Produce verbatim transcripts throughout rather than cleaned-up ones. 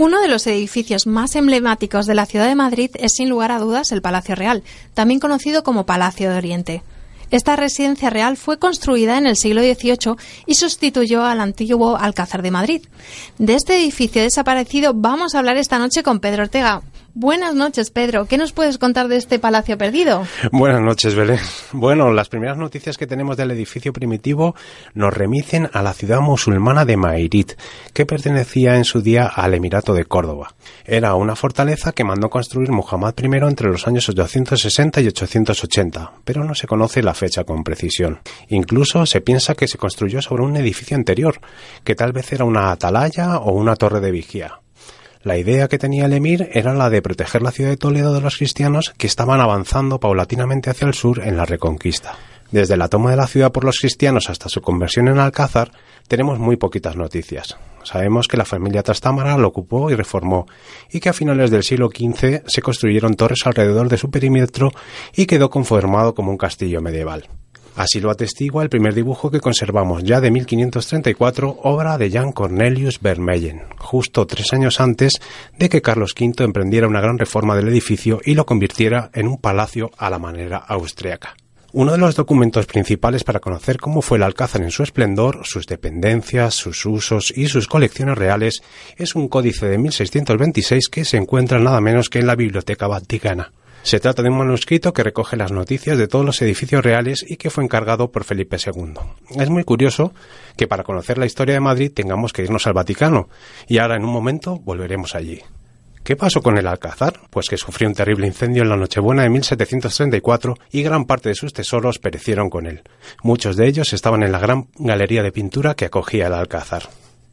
Uno de los edificios más emblemáticos de la ciudad de Madrid es sin lugar a dudas el Palacio Real, también conocido como Palacio de Oriente. Esta residencia real fue construida en el siglo dieciocho y sustituyó al antiguo Alcázar de Madrid. De este edificio desaparecido vamos a hablar esta noche con Pedro Ortega. Buenas noches, Pedro. ¿Qué nos puedes contar de este palacio perdido? Buenas noches, Belén. Bueno, las primeras noticias que tenemos del edificio primitivo nos remiten a la ciudad musulmana de Mairit, que pertenecía en su día al Emirato de Córdoba. Era una fortaleza que mandó construir Muhammad primero entre los años ochocientos sesenta y ochocientos ochenta, pero no se conoce la fecha con precisión. Incluso se piensa que se construyó sobre un edificio anterior, que tal vez era una atalaya o una torre de vigía. La idea que tenía el emir era la de proteger la ciudad de Toledo de los cristianos que estaban avanzando paulatinamente hacia el sur en la Reconquista. Desde la toma de la ciudad por los cristianos hasta su conversión en Alcázar, tenemos muy poquitas noticias. Sabemos que la familia Trastámara lo ocupó y reformó, y que a finales del siglo quince se construyeron torres alrededor de su perímetro y quedó conformado como un castillo medieval. Así lo atestigua el primer dibujo que conservamos ya de mil quinientos treinta y cuatro, obra de Jan Cornelius Vermeulen, justo tres años antes de que Carlos quinto emprendiera una gran reforma del edificio y lo convirtiera en un palacio a la manera austriaca. Uno de los documentos principales para conocer cómo fue el Alcázar en su esplendor, sus dependencias, sus usos y sus colecciones reales es un códice de mil seiscientos veintiséis que se encuentra nada menos que en la Biblioteca Vaticana. Se trata de un manuscrito que recoge las noticias de todos los edificios reales y que fue encargado por Felipe segundo. Es muy curioso que para conocer la historia de Madrid tengamos que irnos al Vaticano, y ahora en un momento volveremos allí. ¿Qué pasó con el Alcázar? Pues que sufrió un terrible incendio en la Nochebuena de mil setecientos treinta y cuatro y gran parte de sus tesoros perecieron con él. Muchos de ellos estaban en la gran galería de pintura que acogía el Alcázar.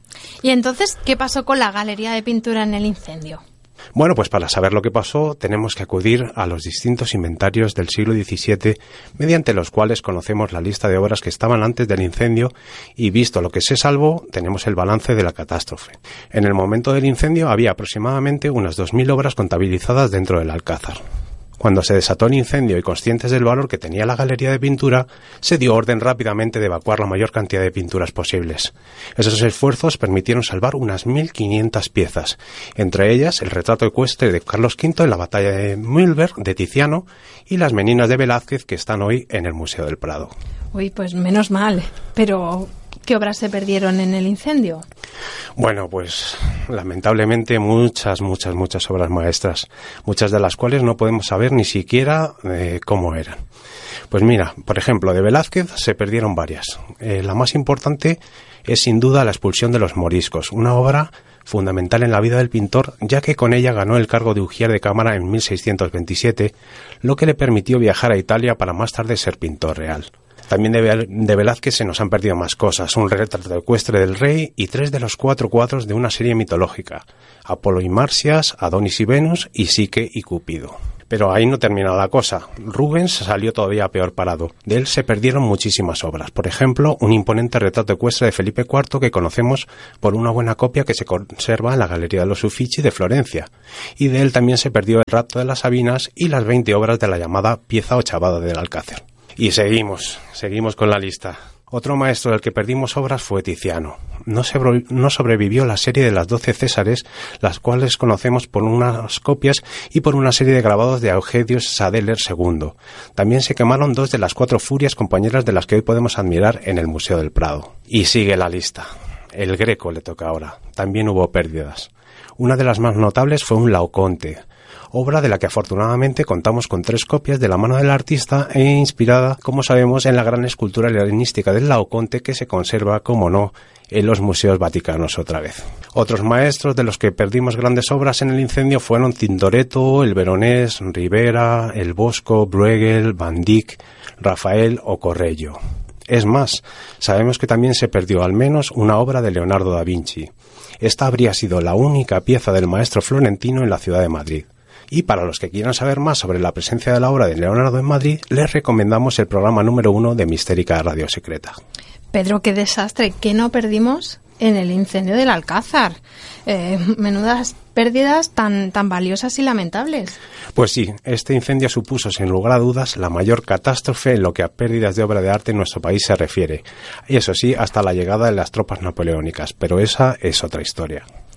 ¿Y entonces qué pasó con la galería de pintura en el incendio? Bueno, pues para saber lo que pasó tenemos que acudir a los distintos inventarios del siglo diecisiete, mediante los cuales conocemos la lista de obras que estaban antes del incendio y, visto lo que se salvó, tenemos el balance de la catástrofe. En el momento del incendio había aproximadamente unas dos mil obras contabilizadas dentro del Alcázar. Cuando se desató el incendio y conscientes del valor que tenía la galería de pintura, se dio orden rápidamente de evacuar la mayor cantidad de pinturas posibles. Esos esfuerzos permitieron salvar unas mil quinientas piezas, entre ellas el retrato ecuestre de Carlos quinto en la batalla de Mühlberg de Tiziano y las Meninas de Velázquez que están hoy en el Museo del Prado. Uy, pues menos mal, pero ¿qué obras se perdieron en el incendio? Bueno, pues lamentablemente muchas, muchas, muchas obras maestras, muchas de las cuales no podemos saber ni siquiera eh, cómo eran. Pues mira, por ejemplo, de Velázquez se perdieron varias. Eh, la más importante es sin duda La expulsión de los moriscos, una obra fundamental en la vida del pintor, ya que con ella ganó el cargo de ujier de cámara en mil seiscientos veintisiete, lo que le permitió viajar a Italia para más tarde ser pintor real. También de, de Velázquez se nos han perdido más cosas, un retrato ecuestre del rey y tres de los cuatro cuadros de una serie mitológica, Apolo y Marsias, Adonis y Venus y Psique y Cupido. Pero ahí no termina la cosa. Rubens salió todavía peor parado. De él se perdieron muchísimas obras. Por ejemplo, un imponente retrato ecuestre de Felipe cuarto que conocemos por una buena copia que se conserva en la Galería de los Uffizi de Florencia. Y de él también se perdió el rapto de las Sabinas y las veinte obras de la llamada pieza ochavada del Alcázar. Y seguimos, seguimos con la lista. Otro maestro del que perdimos obras fue Tiziano. No, se, no sobrevivió la serie de las doce Césares, las cuales conocemos por unas copias y por una serie de grabados de Eugedius Sadeler segundo. También se quemaron dos de las cuatro furias compañeras de las que hoy podemos admirar en el Museo del Prado. Y sigue la lista. El Greco le toca ahora. También hubo pérdidas. Una de las más notables fue un Laoconte, obra de la que afortunadamente contamos con tres copias de la mano del artista e inspirada, como sabemos, en la gran escultura helenística del Laoconte que se conserva, como no, en los museos vaticanos otra vez. Otros maestros de los que perdimos grandes obras en el incendio fueron Tintoretto, el Veronés, Rivera, el Bosco, Bruegel, Van Dyck, Rafael o Correggio. Es más, sabemos que también se perdió al menos una obra de Leonardo da Vinci. Esta habría sido la única pieza del maestro florentino en la ciudad de Madrid. Y para los que quieran saber más sobre la presencia de la obra de Leonardo en Madrid, les recomendamos el programa número uno de Mistérica Radio Secreta. Pedro, qué desastre, ¿qué no perdimos en el incendio del Alcázar? Eh, menudas pérdidas tan, tan valiosas y lamentables. Pues sí, este incendio supuso sin lugar a dudas la mayor catástrofe en lo que a pérdidas de obra de arte en nuestro país se refiere. Y eso sí, hasta la llegada de las tropas napoleónicas, pero esa es otra historia.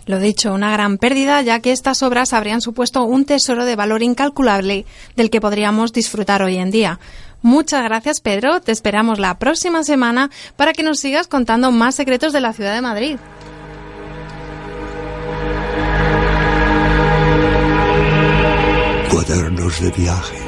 Lo dicho, una gran pérdida, ya que estas obras habrían supuesto un tesoro de valor incalculable del que podríamos disfrutar hoy en día. Muchas gracias, Pedro. Te esperamos la próxima semana para que nos sigas contando más secretos de la ciudad de Madrid. Cuadernos de viaje.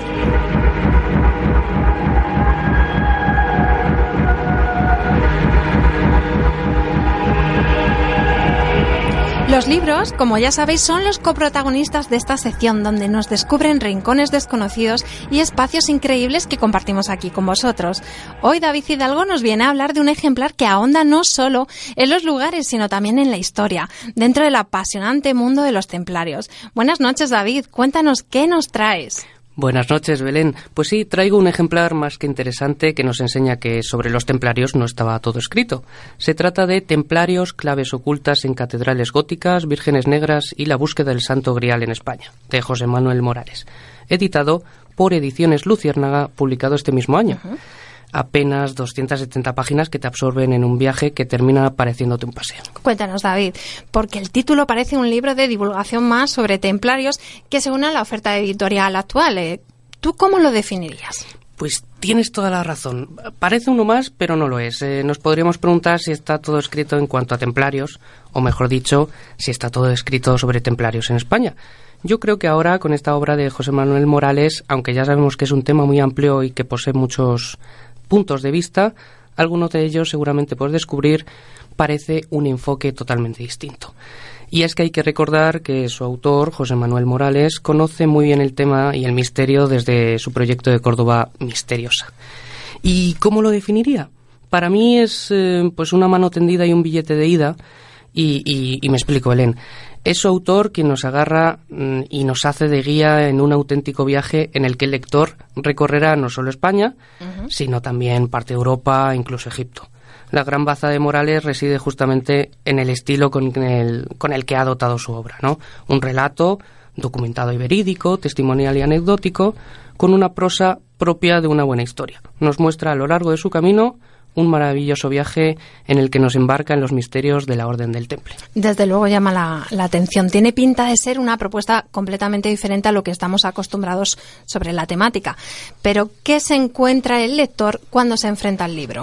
Los libros, como ya sabéis, son los coprotagonistas de esta sección donde nos descubren rincones desconocidos y espacios increíbles que compartimos aquí con vosotros. Hoy David Hidalgo nos viene a hablar de un ejemplar que ahonda no solo en los lugares, sino también en la historia, dentro del apasionante mundo de los templarios. Buenas noches, David. Cuéntanos qué nos traes. Buenas noches, Belén. Pues sí, traigo un ejemplar más que interesante que nos enseña que sobre los templarios no estaba todo escrito. Se trata de Templarios, claves ocultas en catedrales góticas, vírgenes negras y la búsqueda del Santo Grial en España, de José Manuel Morales, editado por Ediciones Luciérnaga, publicado este mismo año. Uh-huh. Apenas doscientas setenta páginas que te absorben en un viaje que termina pareciéndote un paseo. Cuéntanos, David, porque el título parece un libro de divulgación más sobre templarios que se une a la oferta editorial actual. ¿Tú cómo lo definirías? Pues tienes toda la razón. Parece uno más, pero no lo es. Eh, nos podríamos preguntar si está todo escrito en cuanto a templarios, o mejor dicho, si está todo escrito sobre templarios en España. Yo creo que ahora, con esta obra de José Manuel Morales, aunque ya sabemos que es un tema muy amplio y que posee muchos puntos de vista, algunos de ellos seguramente por descubrir, parece un enfoque totalmente distinto. Y es que hay que recordar que su autor, José Manuel Morales, conoce muy bien el tema y el misterio desde su proyecto de Córdoba Misteriosa. ¿Y cómo lo definiría? Para mí es eh, pues una mano tendida y un billete de ida, y, y, y me explico, Belén. Es su autor quien nos agarra mm, y nos hace de guía en un auténtico viaje en el que el lector recorrerá no solo España, uh-huh. sino también parte de Europa, incluso Egipto. La gran baza de Morales reside justamente en el estilo con el, con el que ha dotado su obra, ¿no? Un relato documentado y verídico, testimonial y anecdótico, con una prosa propia de una buena historia. Nos muestra a lo largo de su camino un maravilloso viaje en el que nos embarca en los misterios de la Orden del Temple. Desde luego llama la, la atención. Tiene pinta de ser una propuesta completamente diferente a lo que estamos acostumbrados sobre la temática. Pero, ¿qué se encuentra el lector cuando se enfrenta al libro?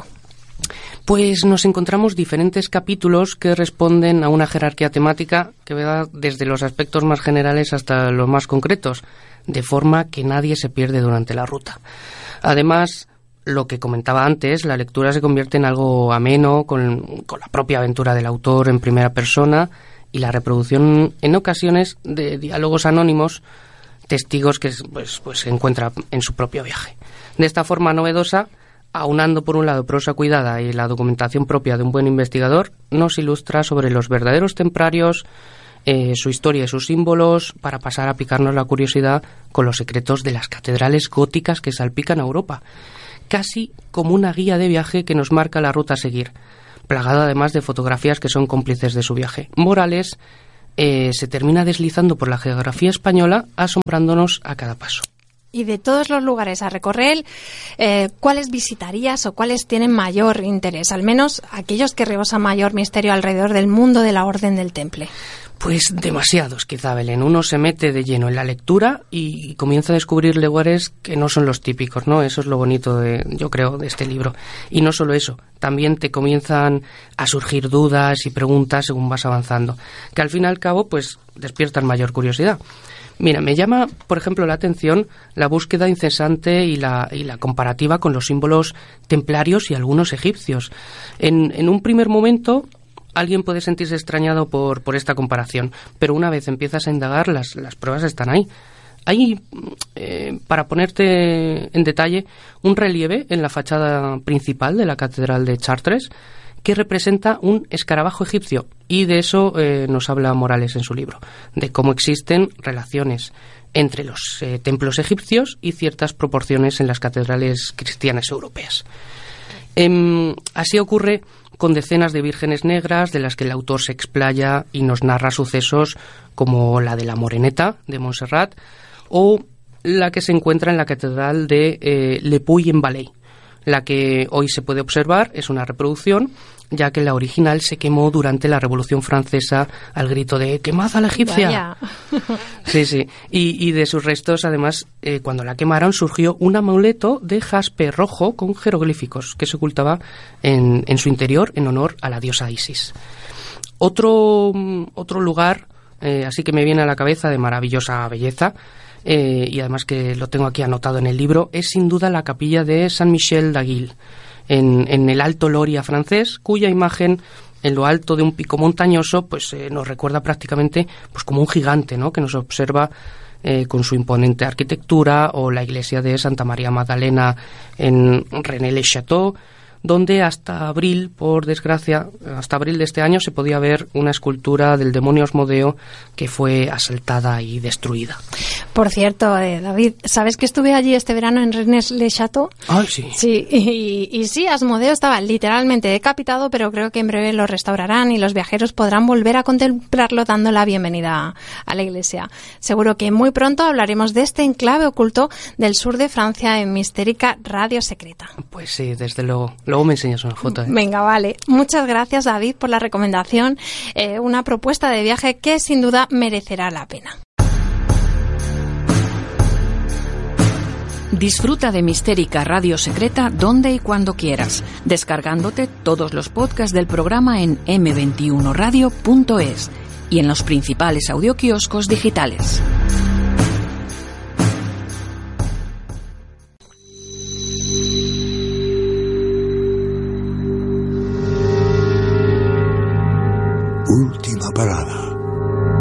Pues nos encontramos diferentes capítulos que responden a una jerarquía temática que va desde los aspectos más generales hasta los más concretos, de forma que nadie se pierde durante la ruta. Además, lo que comentaba antes, la lectura se convierte en algo ameno, con, con la propia aventura del autor en primera persona y la reproducción en ocasiones de diálogos anónimos, testigos que pues, pues se encuentra en su propio viaje. De esta forma novedosa, aunando por un lado prosa cuidada y la documentación propia de un buen investigador, nos ilustra sobre los verdaderos templarios, eh, su historia y sus símbolos, para pasar a picarnos la curiosidad con los secretos de las catedrales góticas que salpican a Europa. Casi como una guía de viaje que nos marca la ruta a seguir, plagado además de fotografías que son cómplices de su viaje. Morales eh, se termina deslizando por la geografía española, asombrándonos a cada paso. Y de todos los lugares a recorrer, eh, ¿cuáles visitarías o cuáles tienen mayor interés? Al menos aquellos que rebosan mayor misterio alrededor del mundo de la Orden del Temple. Pues demasiados, quizá, Belén. Uno se mete de lleno en la lectura y comienza a descubrir lugares que no son los típicos, ¿no? Eso es lo bonito, de, yo creo, de este libro. Y no solo eso, también te comienzan a surgir dudas y preguntas según vas avanzando, que al fin y al cabo, pues, despiertan mayor curiosidad. Mira, me llama, por ejemplo, la atención la búsqueda incesante y la, y la comparativa con los símbolos templarios y algunos egipcios. En, en un primer momento, alguien puede sentirse extrañado por, por esta comparación, pero una vez empiezas a indagar, las, las pruebas están ahí. Hay, eh, para ponerte en detalle, un relieve en la fachada principal de la Catedral de Chartres que representa un escarabajo egipcio, y de eso eh, nos habla Morales en su libro, de cómo existen relaciones entre los eh, templos egipcios y ciertas proporciones en las catedrales cristianas europeas. Eh, así ocurre con decenas de vírgenes negras de las que el autor se explaya y nos narra sucesos como la de la Moreneta de Montserrat o la que se encuentra en la catedral de eh, Le Puy en Valais. La que hoy se puede observar es una reproducción, ya que la original se quemó durante la Revolución Francesa al grito de ¡quemad a la egipcia! Vaya. Sí, sí. Y, y de sus restos, además, eh, cuando la quemaron, surgió un amuleto de jaspe rojo con jeroglíficos que se ocultaba en, en su interior en honor a la diosa Isis. Otro, otro lugar, eh, así que me viene a la cabeza, de maravillosa belleza, eh, y además que lo tengo aquí anotado en el libro, es sin duda la capilla de Saint-Michel d'Aguil, en, en el Alto Loria francés, cuya imagen en lo alto de un pico montañoso pues eh, nos recuerda prácticamente pues como un gigante, ¿no?, que nos observa eh, con su imponente arquitectura, o la iglesia de Santa María Magdalena en Rennes-le-Château, donde hasta abril, por desgracia, hasta abril de este año se podía ver una escultura del demonio Asmodeo que fue asaltada y destruida. Por cierto, eh, David, ¿sabes que estuve allí este verano en Rennes-le-Château? ¡Ay, sí! Sí, y, y sí, Asmodeo estaba literalmente decapitado, pero creo que en breve lo restaurarán y los viajeros podrán volver a contemplarlo dando la bienvenida a la iglesia. Seguro que muy pronto hablaremos de este enclave oculto del sur de Francia en Mistérica Radio Secreta. Pues sí, desde luego. Luego me enseñas una foto, ¿eh? Venga, vale. Muchas gracias, David, por la recomendación. Eh, una propuesta de viaje que sin duda merecerá la pena. Disfruta de Mistérica Radio Secreta donde y cuando quieras, descargándote todos los podcasts del programa en eme veintiuno radio punto es y en los principales audioquioscos digitales.